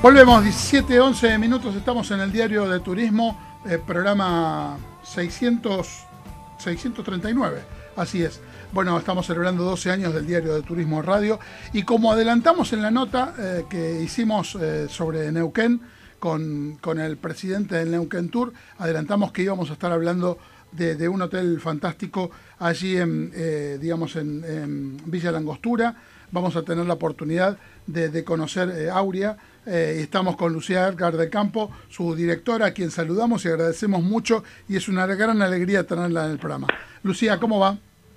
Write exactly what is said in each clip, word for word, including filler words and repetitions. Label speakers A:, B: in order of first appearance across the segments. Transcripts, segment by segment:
A: Volvemos, diecisiete, once minutos, estamos en el Diario de Turismo, eh, programa seiscientos, seiscientos treinta y nueve, así es. Bueno, estamos celebrando doce años del Diario de Turismo Radio y como adelantamos en la nota eh, que hicimos eh, sobre Neuquén con, con el presidente del Neuquén Tour, adelantamos que íbamos a estar hablando de, de un hotel fantástico allí en, eh, digamos, en, en Villa Langostura. Vamos a tener la oportunidad de, de conocer eh, Auria. Eh, estamos con Lucía Edgar del Campo, su directora, a quien saludamos y agradecemos mucho, y es una gran alegría tenerla en el programa. Lucía, ¿cómo va?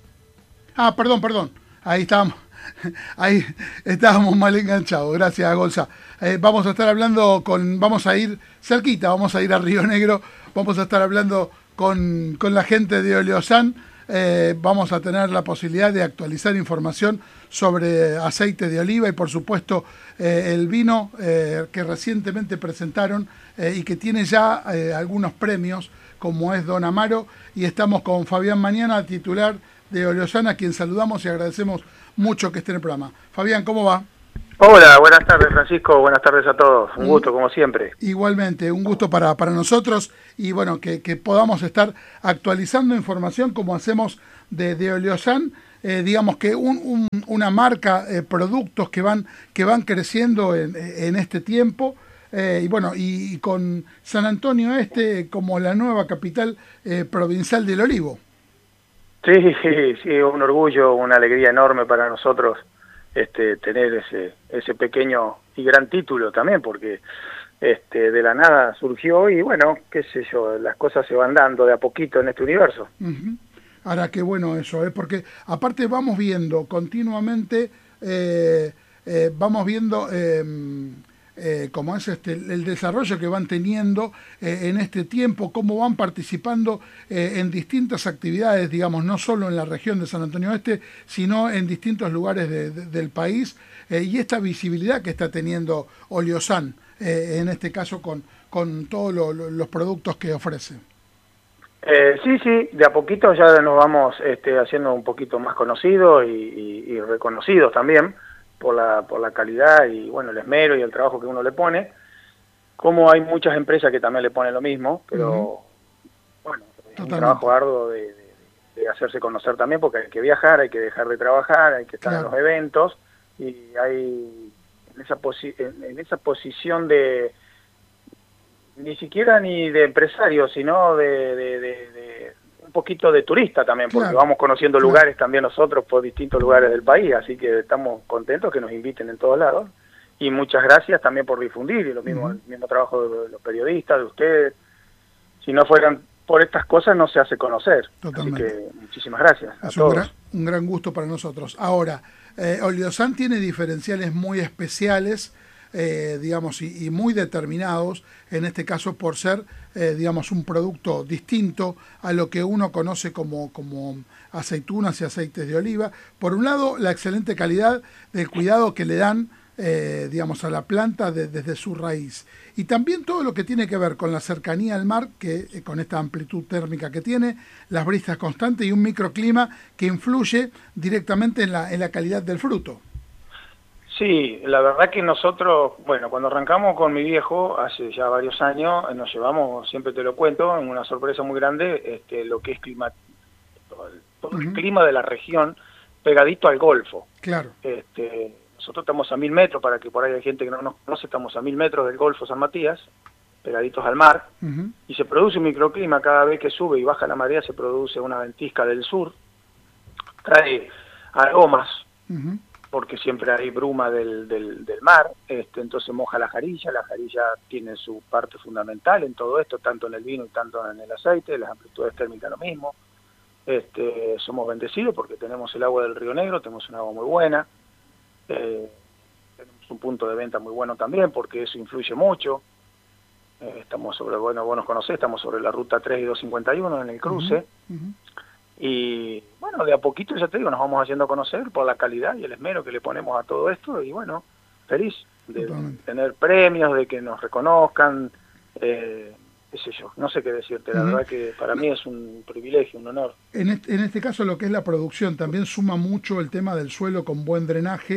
A: Ah, perdón, perdón. Ahí estábamos, ahí estábamos mal enganchados. Gracias, Gonza. Eh, vamos a estar hablando con, vamos a ir cerquita, vamos a ir a Río Negro, vamos a estar hablando con, con la gente de Oleosan. Eh, vamos a tener la posibilidad de actualizar información sobre aceite de oliva y por supuesto eh, el vino eh, que recientemente presentaron eh, y que tiene ya eh, algunos premios, como es Don Amaro, y estamos con Fabián Mañana, titular de Oleosan, a quien saludamos y agradecemos mucho que esté en el programa. Fabián, ¿cómo va?
B: Hola, buenas tardes, Francisco, buenas tardes a todos, un gusto como siempre.
A: Igualmente, un gusto para, para nosotros y bueno, que, que podamos estar actualizando información como hacemos de, de Oleosan, eh, digamos que un, un, una marca, eh, productos que van, que van creciendo en, en este tiempo, eh, y bueno, y, y con San Antonio Este como la nueva capital eh, provincial del olivo.
B: Sí, sí, sí, un orgullo, una alegría enorme para nosotros. Este, tener ese ese pequeño y gran título también, porque este de la nada surgió y bueno, qué sé yo, las cosas se van dando de a poquito en este universo.
A: Uh-huh. Ahora, qué bueno eso, ¿eh? Porque aparte vamos viendo continuamente, eh, eh, vamos viendo eh, eh, cómo es este el desarrollo que van teniendo eh, en este tiempo, cómo van participando eh, en distintas actividades, digamos, no solo en la región de San Antonio Este, sino en distintos lugares de, de, del país, eh, y esta visibilidad que está teniendo Oleosan, eh, en este caso con, con todos lo, lo, los productos que ofrece.
B: Eh, sí, sí, de a poquito ya nos vamos este, haciendo un poquito más conocidos y, y, y reconocidos también por la por la calidad y bueno el esmero y el trabajo que uno le pone, como hay muchas empresas que también le ponen lo mismo, pero uh-huh. bueno, es Totalmente. Un trabajo arduo de, de, de hacerse conocer también, porque hay que viajar, hay que dejar de trabajar, hay que estar claro. en los eventos, y hay en esa, posi en, en esa posición de ni siquiera ni de empresario, sino de, de, de, de un poquito de turista también, porque claro, vamos conociendo claro. lugares también nosotros por distintos lugares del país, así que estamos contentos que nos inviten en todos lados, y muchas gracias también por difundir, y lo mismo, uh-huh. el mismo trabajo de los periodistas, de ustedes. Si no fueran por estas cosas no se hace conocer. Totalmente. Así que muchísimas gracias a
A: es
B: todos.
A: Un gran, un gran gusto para nosotros. Ahora, eh, Oleosan tiene diferenciales muy especiales, Eh, digamos, y, y muy determinados, en este caso por ser, eh, digamos, un producto distinto a lo que uno conoce como, como aceitunas y aceites de oliva. Por un lado, la excelente calidad del cuidado que le dan, eh, digamos, a la planta de, desde su raíz. Y también todo lo que tiene que ver con la cercanía al mar, que eh, con esta amplitud térmica que tiene, las brisas constantes y un microclima que influye directamente en la, en la calidad del fruto.
B: Sí, la verdad que nosotros, bueno, cuando arrancamos con mi viejo, hace ya varios años, nos llevamos, siempre te lo cuento, en una sorpresa muy grande, este, lo que es clima, todo el, todo uh-huh. el clima de la región, pegadito al Golfo.
A: Claro.
B: Este, nosotros estamos a mil metros, para que por ahí hay gente que no nos conoce, estamos a mil metros del Golfo San Matías, pegaditos al mar, uh-huh. y se produce un microclima cada vez que sube y baja la marea, se produce una ventisca del sur, trae aromas, uh-huh. porque siempre hay bruma del, del, del mar, este, entonces moja la jarilla, la jarilla tiene su parte fundamental en todo esto, tanto en el vino y tanto en el aceite, las amplitudes térmicas lo mismo. Este, somos bendecidos porque tenemos el agua del Río Negro, tenemos un agua muy buena, eh, tenemos un punto de venta muy bueno también porque eso influye mucho. Eh, estamos sobre, bueno, vos nos conocés, estamos sobre la ruta tres y doscientos cincuenta y uno en el cruce. Uh-huh. Uh-huh. Y bueno, de a poquito, ya te digo, nos vamos haciendo conocer por la calidad y el esmero que le ponemos a todo esto, y bueno, feliz de Totalmente. tener premios, de que nos reconozcan, eh, qué sé yo, no sé qué decirte, la uh-huh. verdad que para mí es un privilegio, un honor.
A: En este, en este caso lo que es la producción, también suma mucho el tema del suelo con buen drenaje,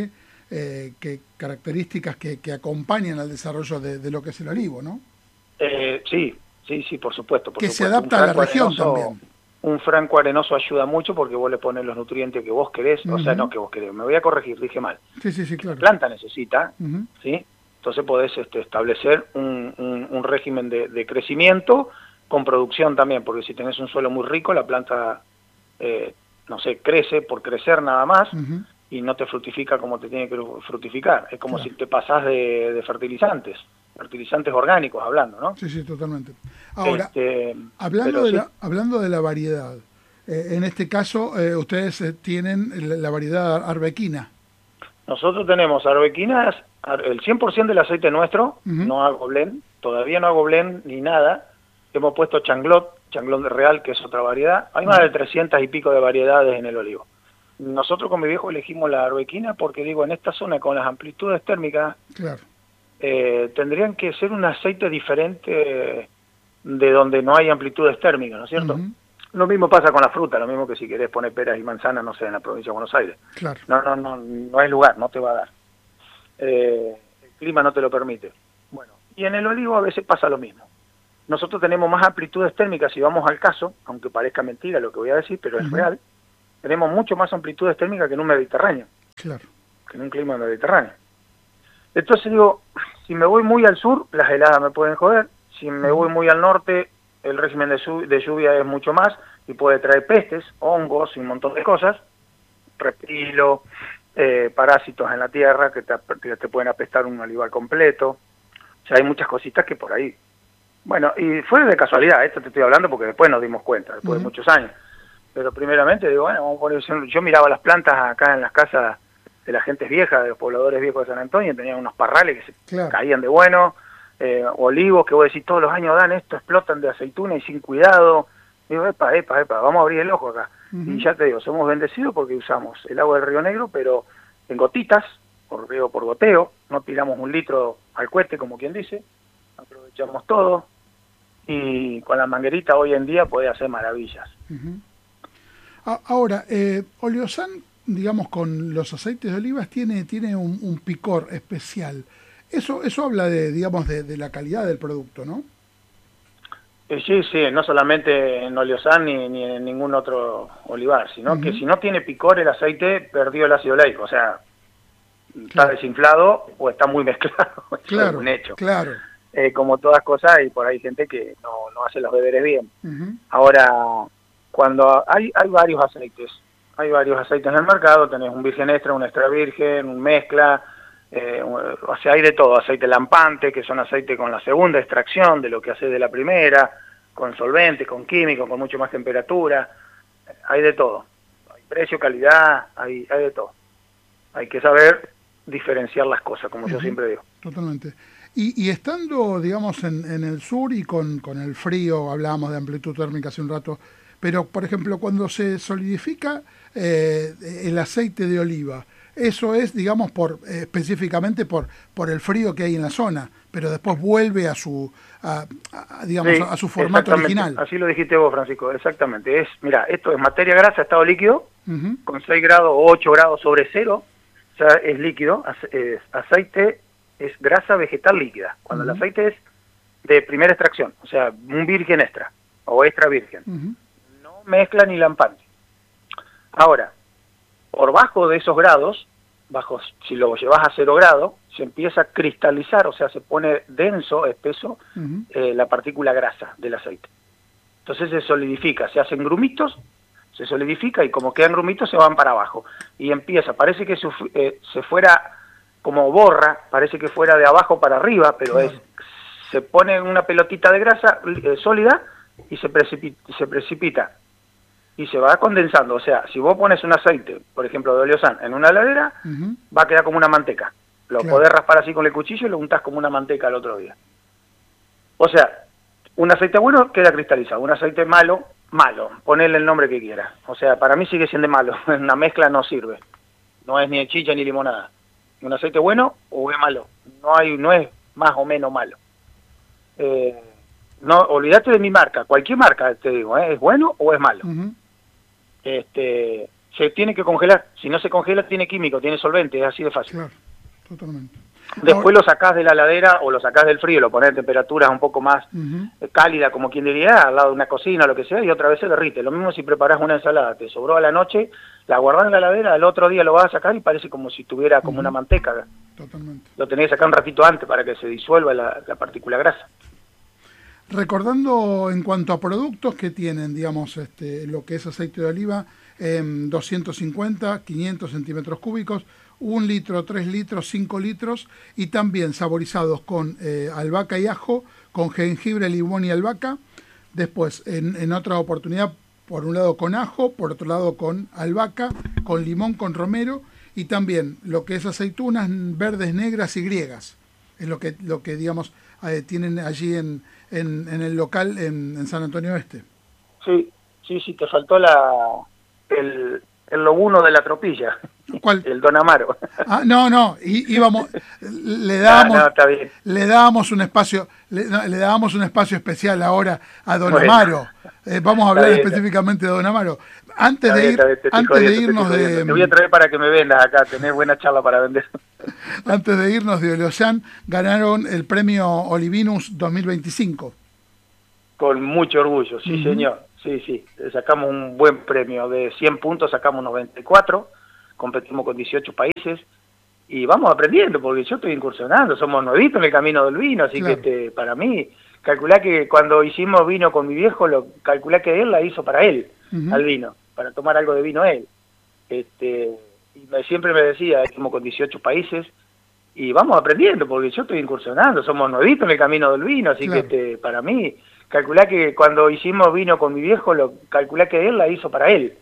A: eh, que, características que, que acompañan al desarrollo de, de lo que es el olivo, ¿no?
B: Eh, sí, sí, sí, por supuesto. Por
A: que
B: supuesto.
A: se adapta a la región
B: arenoso,
A: también.
B: Un franco arenoso ayuda mucho porque vos le pones los nutrientes que vos querés, uh-huh. o sea, no que vos querés, me voy a corregir, dije mal.
A: Sí, sí, sí, claro.
B: La planta necesita,
A: uh-huh.
B: ¿sí? Entonces podés este, establecer un, un, un régimen de, de crecimiento con producción también, porque si tenés un suelo muy rico, la planta, eh, no sé, crece por crecer nada más, uh-huh. y no te fructifica como te tiene que fructificar. Es como claro. si te pasás de, de fertilizantes, fertilizantes orgánicos hablando, ¿no?
A: Sí, sí, totalmente. Ahora,
B: este,
A: hablando, de
B: sí.
A: la, hablando de la variedad, eh, en este caso eh, ustedes eh, tienen la, la variedad arbequina.
B: Nosotros tenemos arbequinas, el cien por ciento del aceite nuestro, uh-huh. no hago blend, todavía no hago blend ni nada. Hemos puesto changlot, changlot de real, que es otra variedad. Hay uh-huh. más de trescientas y pico de variedades en el olivo. Nosotros con mi viejo elegimos la arbequina porque, digo, en esta zona con las amplitudes térmicas,
A: claro.
B: eh, tendrían que ser un aceite diferente de donde no hay amplitudes térmicas, ¿no es cierto? Uh-huh. Lo mismo pasa con la fruta, lo mismo que si querés poner peras y manzanas, no sé, en la provincia de Buenos Aires.
A: Claro.
B: No, no, no, no hay lugar, no te va a dar. Eh, el clima no te lo permite. Bueno, y en el olivo a veces pasa lo mismo. Nosotros tenemos más amplitudes térmicas, si vamos al caso, aunque parezca mentira lo que voy a decir, pero uh-huh. es real. Tenemos mucho más amplitudes térmicas que en un Mediterráneo.
A: Claro.
B: Que en un clima mediterráneo. Entonces digo, si me voy muy al sur, las heladas me pueden joder. Si me voy muy al norte, el régimen de, de lluvia es mucho más y puede traer pestes, hongos y un montón de cosas. Reptilo, eh, parásitos en la tierra que te, que te pueden apestar un olivar completo. O sea, hay muchas cositas que por ahí. Bueno, y fue de casualidad, esto te estoy hablando porque después nos dimos cuenta, después uh-huh. de muchos años. Pero primeramente digo, bueno, vamos a poner, yo miraba las plantas acá en las casas de la gente vieja, de los pobladores viejos de San Antonio, tenían unos parrales que se
A: claro.
B: caían de bueno, eh, olivos que vos decís todos los años dan esto, explotan de aceituna y sin cuidado. Digo, epa, epa, epa, vamos a abrir el ojo acá. Uh-huh. Y ya te digo, somos bendecidos porque usamos el agua del Río Negro, pero en gotitas, por río por goteo, no tiramos un litro al cohete, como quien dice, aprovechamos todo, y con la manguerita hoy en día puede hacer maravillas.
A: Uh-huh. Ahora, eh, Oleosan, digamos, con los aceites de olivas tiene, tiene un, un picor especial. Eso eso habla de, digamos, de, de la calidad del producto, ¿no?
B: Eh, sí, sí, no solamente en Oleosan ni, ni en ningún otro olivar, sino uh-huh. que si no tiene picor el aceite, perdió el ácido oleico, o sea, está
A: claro.
B: desinflado o está muy mezclado,
A: claro,
B: es un hecho.
A: Claro.
B: Eh, como todas cosas, y por ahí hay gente que no, no hace los deberes bien.
A: Uh-huh.
B: Ahora, cuando hay hay varios aceites, hay varios aceites en el mercado, tenés un virgen extra, un extra virgen, un mezcla, eh, o sea, hay de todo, aceite lampante, que son aceites con la segunda extracción de lo que hace de la primera, con solventes, con químicos, con mucho más temperatura, hay de todo, hay precio, calidad, hay, hay de todo. Hay que saber diferenciar las cosas, como uh-huh. yo siempre digo.
A: Totalmente. Y, y estando, digamos, en, en el sur y con, con el frío, hablábamos de amplitud térmica hace un rato, pero, por ejemplo, cuando se solidifica eh, el aceite de oliva, eso es, digamos, por eh, específicamente por por el frío que hay en la zona, pero después vuelve a su, a, a, digamos, sí, a, a su formato original.
B: Así lo dijiste vos, Francisco, exactamente. Es, mira, esto es materia grasa, estado líquido, uh-huh. con seis grados o ocho grados sobre cero, o sea, es líquido, es aceite, es grasa vegetal líquida, cuando uh-huh. el aceite es de primera extracción, o sea, un virgen extra, o extra virgen. Uh-huh. Mezcla ni lampante. Ahora, por bajo de esos grados, bajo si lo llevas a cero grado, se empieza a cristalizar, o sea, se pone denso, espeso, uh-huh. eh, la partícula grasa del aceite. Entonces se solidifica, se hacen grumitos, se solidifica y como quedan grumitos se van para abajo. Y empieza, parece que se, eh, se fuera como borra, parece que fuera de abajo para arriba, pero uh-huh. es se pone una pelotita de grasa eh, sólida y se precipita, se precipita. Y se va condensando, o sea, si vos pones un aceite, por ejemplo, de Oleosan, en una heladera, uh-huh. va a quedar como una manteca. Lo claro. podés raspar así con el cuchillo y lo untás como una manteca al otro día. O sea, un aceite bueno queda cristalizado, un aceite malo, malo. Ponele el nombre que quieras. O sea, para mí sigue siendo malo, una mezcla no sirve. No es ni chicha ni limonada. Un aceite bueno o es malo. No hay, no es más o menos malo. Eh, no, olvídate de mi marca, cualquier marca te digo, ¿eh? ¿Es bueno o es malo? Uh-huh. Este, se tiene que congelar. Si no se congela, tiene químico, tiene solvente, es así de fácil.
A: Claro, totalmente.
B: Después
A: Ahora,
B: lo sacás de la heladera o lo sacás del frío, lo ponés a temperaturas un poco más uh-huh. cálida, como quien diría, al lado de una cocina o lo que sea, y otra vez se derrite. Lo mismo si preparás una ensalada, te sobró a la noche, la guardás en la heladera, al otro día lo vas a sacar y parece como si tuviera como uh-huh. una manteca.
A: Totalmente.
B: Lo tenés que sacar un ratito antes para que se disuelva la, la partícula grasa.
A: Recordando en cuanto a productos que tienen, digamos, este, lo que es aceite de oliva, eh, doscientos cincuenta, quinientos centímetros cúbicos, un litro, tres litros, cinco litros, y también saborizados con eh, albahaca y ajo, con jengibre, limón y albahaca. Después, en, en otra oportunidad, por un lado con ajo, por otro lado con albahaca, con limón, con romero, y también lo que es aceitunas verdes, negras y griegas. Es lo que, lo que digamos, eh, tienen allí en, en, en el local en, en San Antonio Oeste.
B: Sí, sí, sí, te faltó la el, el lobuno de la tropilla.
A: ¿Cuál?
B: El Don Amaro.
A: Ah, no, no, í, íbamos, le dábamos,
B: no, no, está bien.
A: le dábamos un espacio, le, no, le dábamos un espacio especial ahora a Don
B: bueno,
A: Amaro. Eh, vamos a hablar
B: bien,
A: específicamente de Don Amaro. Antes de
B: bien,
A: ir,
B: bien,
A: antes
B: jodiendo,
A: de irnos de,
B: te voy a traer para que me vendas acá, tener buena charla para vender.
A: Antes de irnos de Oleocean, ganaron el premio Olivinus dos mil veinticinco.
B: Con mucho orgullo, sí, uh-huh. señor. Sí, sí, sacamos un buen premio. De cien puntos sacamos noventa y cuatro. Competimos con dieciocho países y vamos aprendiendo, porque yo estoy incursionando, somos nuevitos en el camino del vino, así claro. que este, para mí, calculá que cuando hicimos vino con mi viejo, lo calculá que él la hizo para él, uh-huh. al vino, para tomar algo de vino él. Este, y me, siempre me decía, estamos con dieciocho países y vamos aprendiendo, porque yo estoy incursionando, somos nuevitos en el camino del vino, así claro. que este, para mí, calculá que cuando hicimos vino con mi viejo, lo calculá que él la hizo para él,